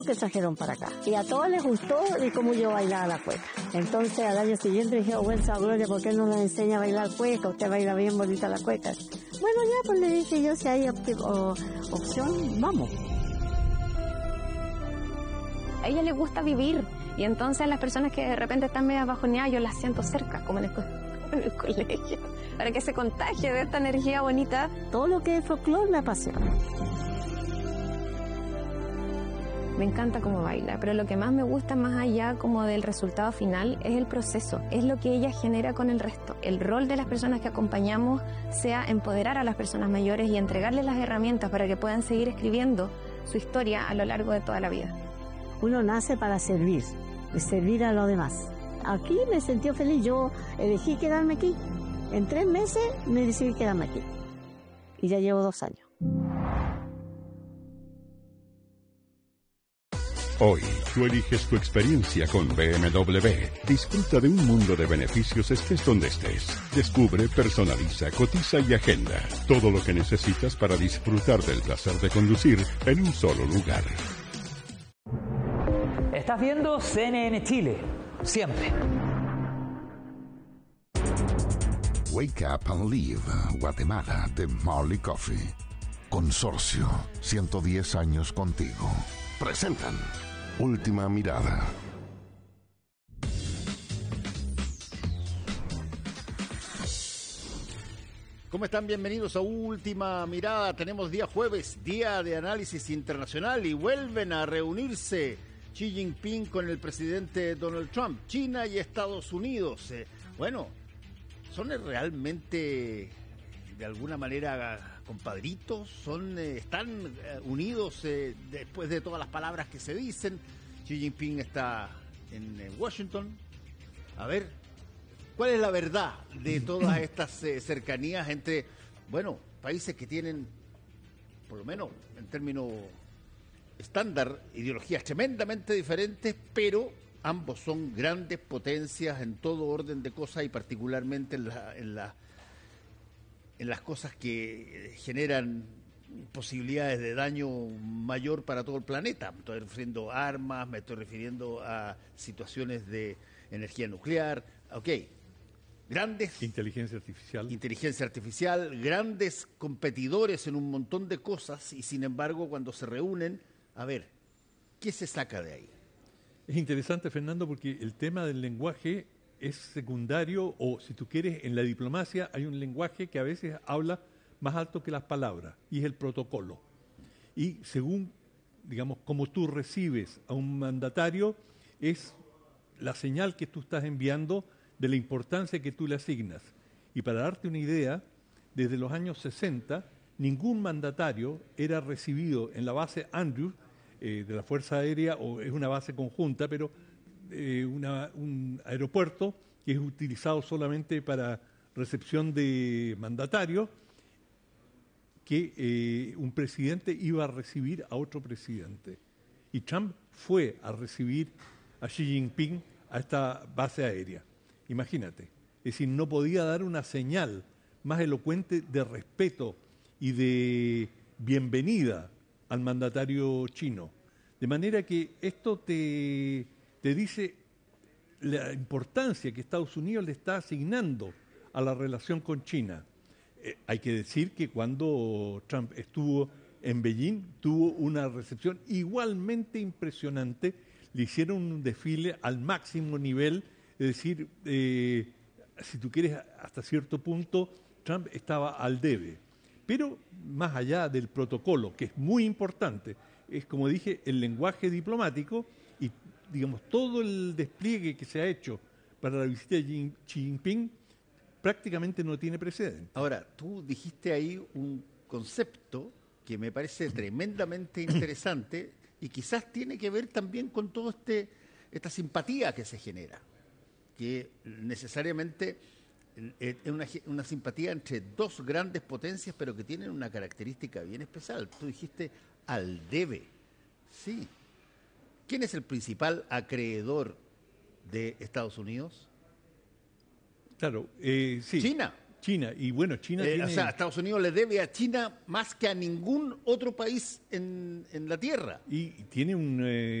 que trajeron para acá. Y a todos les gustó de cómo yo bailaba la cueca. Entonces al año siguiente dije, Wensa Gloria, ¿por qué no nos enseña a bailar cueca? Usted baila bien bonita la cueca. Bueno, ya pues le dije yo, si hay opción, vamos. A ella le gusta vivir y entonces las personas que de repente están medio bajoneadas yo las siento cerca, como en el colegio, para que se contagie de esta energía bonita. Todo lo que es folclore me apasiona. Me encanta cómo baila, pero lo que más me gusta más allá como del resultado final es el proceso, es lo que ella genera con el resto. El rol de las personas que acompañamos sea empoderar a las personas mayores y entregarles las herramientas para que puedan seguir escribiendo su historia a lo largo de toda la vida. Uno nace para servir a los demás. Aquí me sentí feliz, yo elegí quedarme aquí. En 3 meses me decidí quedarme aquí. Y ya llevo 2 años. Hoy, tú eliges tu experiencia con BMW. Disfruta de un mundo de beneficios estés donde estés. Descubre, personaliza, cotiza y agenda. Todo lo que necesitas para disfrutar del placer de conducir en un solo lugar. Estás viendo CNN Chile, siempre. Wake Up and Live, Guatemala, de Marley Coffee. Consorcio, 110 años contigo. Presentan Última Mirada. ¿Cómo están? Bienvenidos a Última Mirada. Tenemos día jueves, día de análisis internacional, y vuelven a reunirse Xi Jinping con el presidente Donald Trump. China y Estados Unidos. Bueno, ¿son realmente de alguna manera compadritos? ¿Están unidos después de todas las palabras que se dicen? Xi Jinping está en Washington. A ver, ¿cuál es la verdad de todas estas cercanías entre, bueno, países que tienen, por lo menos en términos estándar, ideologías tremendamente diferentes, pero ambos son grandes potencias en todo orden de cosas y particularmente en las cosas que generan posibilidades de daño mayor para todo el planeta? Me estoy refiriendo a armas, me estoy refiriendo a situaciones de energía nuclear, grandes... Inteligencia artificial, grandes competidores en un montón de cosas, y sin embargo cuando se reúnen, a ver, ¿qué se saca de ahí? Es interesante, Fernando, porque el tema del lenguaje es secundario, o si tú quieres, en la diplomacia hay un lenguaje que a veces habla más alto que las palabras, y es el protocolo. Y según, digamos, como tú recibes a un mandatario, es la señal que tú estás enviando de la importancia que tú le asignas. Y para darte una idea, desde los años 60, ningún mandatario era recibido en la base Andrews de la Fuerza Aérea, o es una base conjunta, pero un aeropuerto que es utilizado solamente para recepción de mandatarios, que un presidente iba a recibir a otro presidente. Y Trump fue a recibir a Xi Jinping a esta base aérea. Imagínate. Es decir, no podía dar una señal más elocuente de respeto y de bienvenida al mandatario chino. De manera que esto te dice la importancia que Estados Unidos le está asignando a la relación con China. Hay que decir que cuando Trump estuvo en Beijing tuvo una recepción igualmente impresionante. Le hicieron un desfile al máximo nivel, es decir, si tú quieres, hasta cierto punto Trump estaba al debe. Pero más allá del protocolo, que es muy importante, es, como dije, el lenguaje diplomático y, digamos, todo el despliegue que se ha hecho para la visita de Xi Jinping prácticamente no tiene precedente. Ahora, tú dijiste ahí un concepto que me parece tremendamente interesante y quizás tiene que ver también con toda esta simpatía que se genera, que necesariamente es una simpatía entre dos grandes potencias, pero que tienen una característica bien especial. Tú dijiste al debe. Sí. ¿Quién es el principal acreedor de Estados Unidos? Claro, sí. China. China. Y bueno, China tiene... O sea, Estados Unidos le debe a China más que a ningún otro país en la Tierra. Y tiene un